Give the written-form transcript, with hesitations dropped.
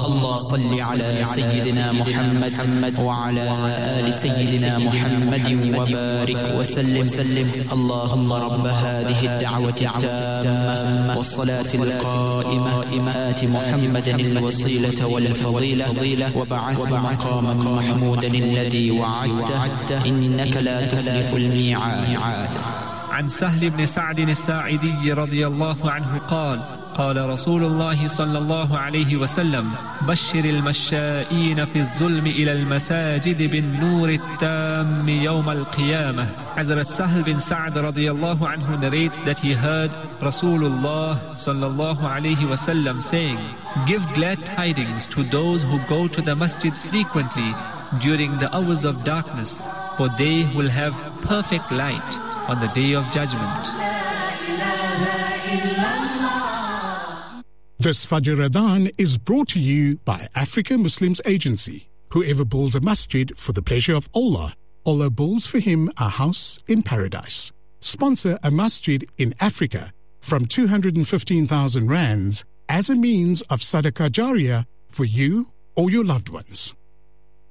اللهم صل على سيدنا محمد وعلى آل سيدنا محمد وبارك وسلم. اللهم رب هذه الدعوة التامة والصلاة القائمة آت محمدا الوسيلة والفضيلة وبعث مقاما محمودا الذي وعدته إنك لا تخلف الميعاد. عن سهل بن سعد الساعدي رضي الله عنه قال رسول الله صلى الله عليه وسلم: بشر المشائين في الظلم إلى المساجد بالنور التام يوم القيامة. Hazrat Sahl bin Sa'd radiyallahu anhu narrates that he heard Rasulullah sallallahu alayhi wasallam saying, "Give glad tidings to those who go to the masjid frequently during the hours of darkness, for they will have perfect light on the day of judgment." This Fajr Adhan is brought to you by Africa Muslims Agency. Whoever builds a masjid for the pleasure of Allah, Allah builds for him a house in paradise. Sponsor a masjid in Africa from 215,000 rands as a means of sadaqah jariyah for you or your loved ones.